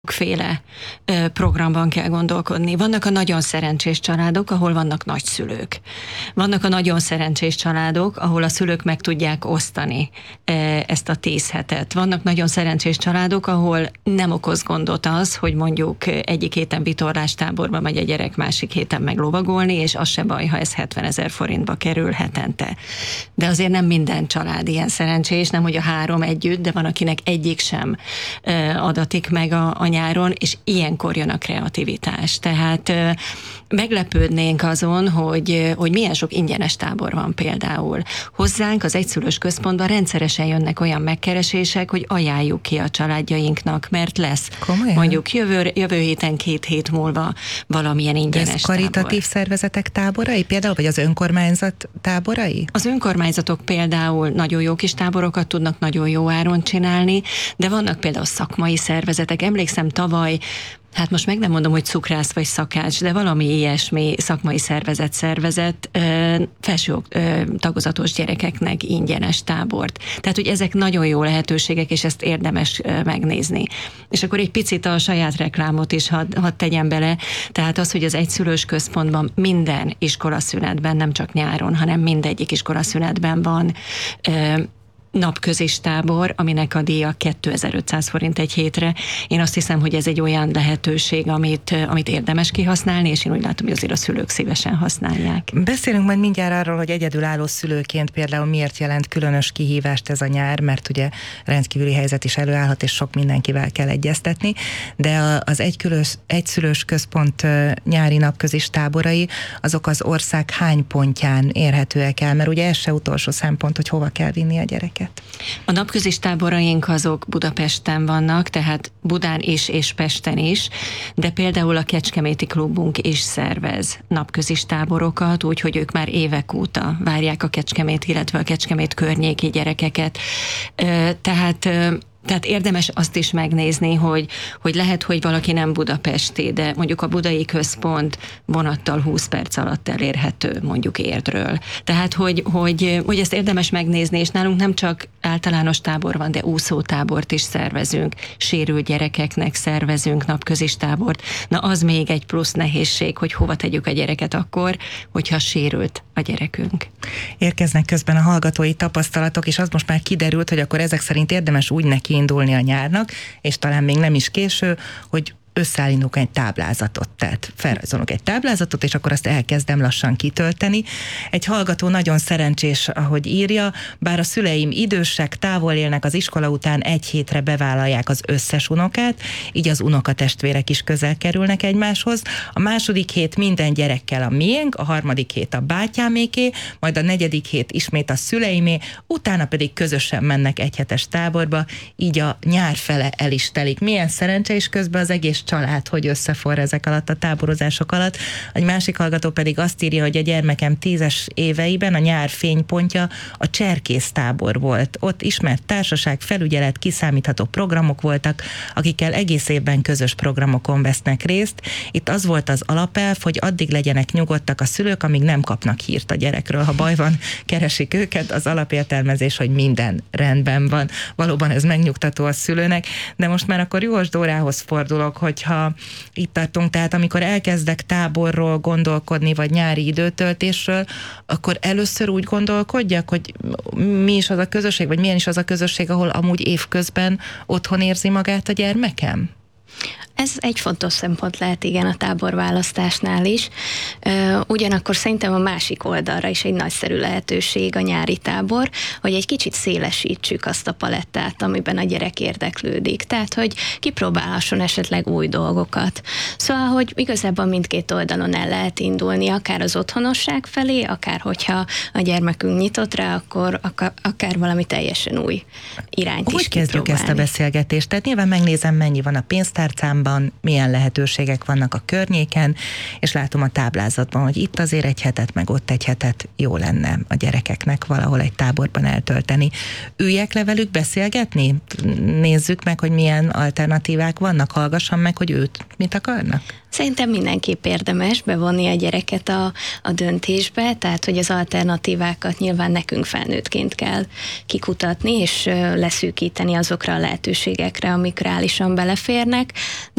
féle programban kell gondolkodni. Vannak a nagyon szerencsés családok, ahol vannak nagyszülők. Vannak a nagyon szerencsés családok, ahol a szülők meg tudják osztani ezt a 10 hetet. Vannak nagyon szerencsés családok, ahol nem okoz gondot az, hogy mondjuk egyik héten vitorlástáborba megy a gyerek, másik héten meg lovagolni, és az se baj, ha ez 70 000 forintba kerül hetente. De azért nem minden család ilyen szerencsés, nem hogy a 3 együtt, de van, akinek egyik sem adatik meg a nyáron, és ilyenkor jön a kreativitás. Tehát meglepődnénk azon, hogy milyen sok ingyenes tábor van például. Hozzánk az egyszülős központban rendszeresen jönnek olyan megkeresések, hogy ajánljuk ki a családjainknak, mert lesz komolyan? Mondjuk jövő héten 2 hét múlva valamilyen ingyenes tábor. Ez karitatív szervezetek táborai például, vagy az önkormányzat táborai? Az önkormányzatok például nagyon jó kis táborokat tudnak nagyon jó áron csinálni, de vannak például szakmai szervezetek. Emlékszem tavaly, hát most meg nem mondom, hogy cukrász vagy szakács, de valami ilyesmi szakmai szervezet felső tagozatos gyerekeknek ingyenes tábort. Tehát, hogy ezek nagyon jó lehetőségek, és ezt érdemes megnézni. És akkor egy picit a saját reklámot is hadd tegyem bele. Tehát az, hogy az egyszülős központban minden iskolaszünetben, nem csak nyáron, hanem mindegyik iskolaszünetben van napközis tábor, aminek a díja 2500 forint egy hétre. Én azt hiszem, hogy ez egy olyan lehetőség, amit érdemes kihasználni, és én úgy látom, hogy azért a szülők szívesen használják. Beszélünk majd mindjárt arról, hogy egyedülálló szülőként például miért jelent különös kihívást ez a nyár, mert ugye rendkívüli helyzet is előállhat, és sok mindenkivel kell egyeztetni, de az egyszülős központ nyári napközis táborai, azok az ország hány pontján érhetőek el, mert ugye ez se utolsó szempont, hogy hova kell vinni a gyereket. A napközis táboraink azok Budapesten vannak, tehát Budán is és Pesten is, de például a Kecskeméti klubunk is szervez napközis táborokat, úgyhogy ők már évek óta várják a Kecskemét, illetve a Kecskemét környéki gyerekeket. Tehát érdemes azt is megnézni, hogy lehet, hogy valaki nem budapesti, de mondjuk a budai központ vonattal 20 perc alatt elérhető, mondjuk Érdről. Tehát, hogy ezt érdemes megnézni, és nálunk nem csak általános tábor van, de úszótábort is szervezünk, sérült gyerekeknek szervezünk napközis tábort. Na az még egy plusz nehézség, hogy hova tegyük a gyereket akkor, hogyha sérült a gyerekünk. Érkeznek közben a hallgatói tapasztalatok, és az most már kiderült, hogy akkor ezek szerint érdemes úgy nekiindulni a nyárnak, és talán még nem is késő, hogy összeállítunk egy táblázatot, tehát felrajzolunk egy táblázatot, és akkor azt elkezdem lassan kitölteni. Egy hallgató nagyon szerencsés, ahogy írja, bár a szüleim idősek, távol élnek az iskola után, 1 hétre bevállalják az összes unokát, így az unokatestvérek is közel kerülnek egymáshoz. A második hét minden gyerekkel a miénk, a harmadik hét a bátyáméké, majd a negyedik hét ismét a szüleimé, utána pedig közösen mennek 1 hetes táborba, így a nyár fele el is telik. Milyen szerencse, és közben az egész család, hogy összeforr ezek alatt a táborozások alatt. Egy másik hallgató pedig azt írja, hogy a gyermekem 10-es éveiben a nyár fénypontja a cserkész tábor volt. Ott ismert társaság, felügyelet, kiszámítható programok voltak, akikkel egész évben közös programokon vesznek részt. Itt az volt az alapelv, hogy addig legyenek nyugodtak a szülők, amíg nem kapnak hírt a gyerekről. Ha baj van, keresik őket, az alapértelmezés, hogy minden rendben van. Valóban ez megnyugtató a szülőnek, de most már akkor Juhos Dórához fordulok, hogyha itt tartunk, tehát amikor elkezdek táborról gondolkodni, vagy nyári időtöltésről, akkor először úgy gondolkodjak, hogy mi is az a közösség, vagy milyen is az a közösség, ahol amúgy évközben otthon érzi magát a gyermekem? Ez egy fontos szempont lehet, igen, a táborválasztásnál is. Ugyanakkor szerintem a másik oldalra is egy nagyszerű lehetőség a nyári tábor, hogy egy kicsit szélesítsük azt a palettát, amiben a gyerek érdeklődik. Tehát, hogy kipróbálhasson esetleg új dolgokat. Szóval, hogy igazából mindkét oldalon el lehet indulni, akár az otthonosság felé, akár hogyha a gyermekünk nyitott rá, akkor akár valami teljesen új irányt is kipróbálni. Hogy kezdjük ezt a beszélgetést? Tehát nyilván megnézem, mennyi van a pénztárcámban, Balatonban, milyen lehetőségek vannak a környéken, és látom a táblázatban, hogy itt azért egy hetet, meg ott egy hetet jó lenne a gyerekeknek valahol egy táborban eltölteni. Üljek le velük beszélgetni? Nézzük meg, hogy milyen alternatívák vannak, hallgassam meg, hogy őt mit akarnak? Szerintem mindenképp érdemes bevonni a gyereket a döntésbe, tehát hogy az alternatívákat nyilván nekünk felnőttként kell kikutatni, és leszűkíteni azokra a lehetőségekre, amik reálisan beleférnek,